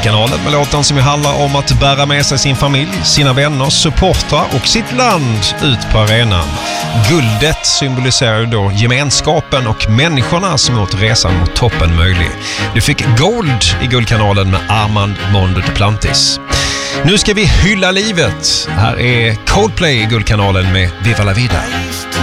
Guldkanalen med låten som handlar om att bära med sig sin familj, sina vänner, supportrar och sitt land ut på arenan. Guldet symboliserar ju då gemenskapen och människorna som gjort resan mot toppen möjlig. Du fick Gold i Guldkanalen med Armand Mondo Duplantis. Nu ska vi hylla livet. Här är Coldplay i Guldkanalen med Viva la Vida.